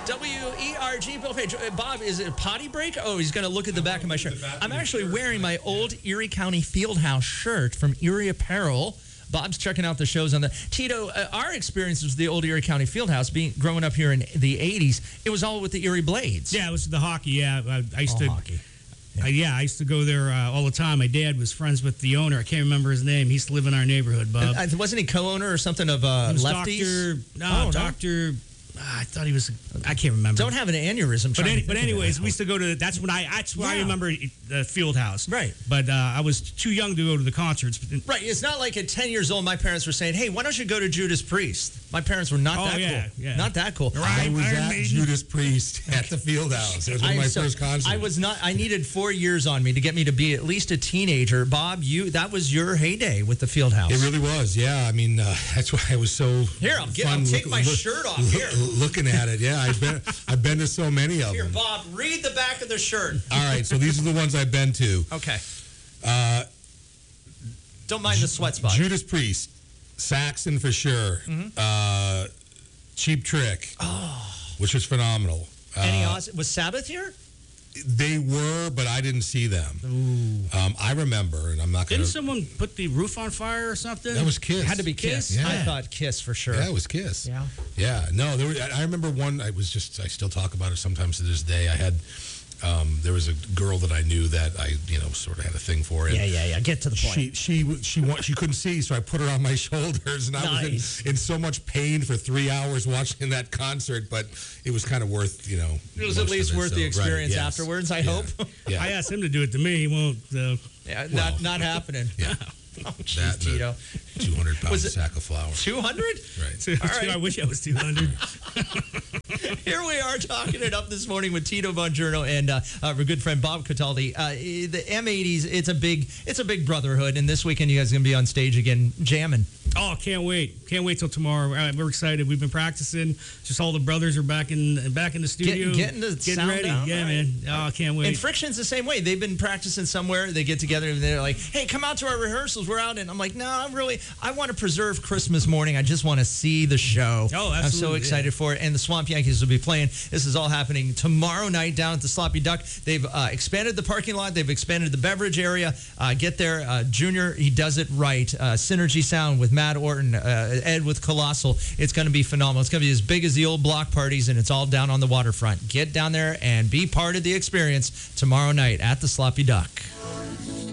WERG, Bill Page. Bob, is it a potty break? Oh, he's going to look at the back of my shirt. I'm actually wearing my old Erie County Fieldhouse shirt from Erie Apparel. Bob's checking out the shows on the... Tito, our experience was the old Erie County Fieldhouse. Growing up here in the 80s, it was all with the Erie Blades. Yeah, it was the hockey, yeah. I used to... Hockey. I used to go there all the time. My dad was friends with the owner. I can't remember his name. He used to live in our neighborhood, Bob. Wasn't he co-owner or something of Lefties? Dr. I thought he was. I can't remember. Don't have an aneurysm. But anyways, we used to go to. That's where I remember the field house. Right. But I was too young to go to the concerts. Right. It's not like at 10 years old, my parents were saying, "Hey, why don't you go to Judas Priest?" My parents were not that cool. Yeah. Not that cool. I was at Judas Priest at the field house. That was one of my first concerts. I was not. I needed 4 years on me to get me to be at least a teenager. Bob, that was your heyday with the field house. It really was. Yeah. I mean, that's why I was so. Here, I'll take my shirt off. Here, looking at it. Yeah, I've been to so many of them. Here, Bob, read the back of the shirt. All right, so these are the ones I've been to. Okay. Don't mind the sweat spot. Judas Priest, Saxon for sure. Mm-hmm. Cheap Trick, which was phenomenal. Was Sabbath here? They were, but I didn't see them. I remember, and I'm not going to... Didn't someone put the roof on fire or something? That was Kiss. It had to be Kiss. Yeah. I thought Kiss for sure. Yeah, it was Kiss. Yeah. Yeah. No, I remember one, I still talk about it sometimes to this day. I had... there was a girl that I knew that I, sort of had a thing for. And yeah. Get to the point. She couldn't see, so I put her on my shoulders, and I was in so much pain for 3 hours watching that concert. But it was kind of worth, It was at least worth the experience afterwards. I hope. Yeah. I asked him to do it to me. He won't. Not happening. Yeah. Oh, geez, Tito. 200 pounds of sack of flour. 200? Right. All right. I wish I was 200. Here we are talking it up this morning with Tito Bongiorno and our good friend Bob Cataldi. The M80s, it's a big brotherhood, and this weekend you guys are going to be on stage again jamming. Oh, can't wait! Can't wait till tomorrow. We're excited. We've been practicing. Just all the brothers are back in the studio, getting sound ready. Down, yeah, right. man. Oh, can't wait. And Friction's the same way. They've been practicing somewhere. They get together and they're like, "Hey, come out to our rehearsals. We're out." And I'm like, "No, I want to preserve Christmas morning. I just want to see the show." Oh, absolutely. I'm so excited for it. And the Swamp Yankees will be playing. This is all happening tomorrow night down at the Sloppy Duck. They've expanded the parking lot. They've expanded the beverage area. Get there. Junior, he does it right. Synergy Sound with Matt Orton. Ed with Colossal. It's going to be phenomenal. It's going to be as big as the old block parties, and it's all down on the waterfront. Get down there and be part of the experience tomorrow night at the Sloppy Duck.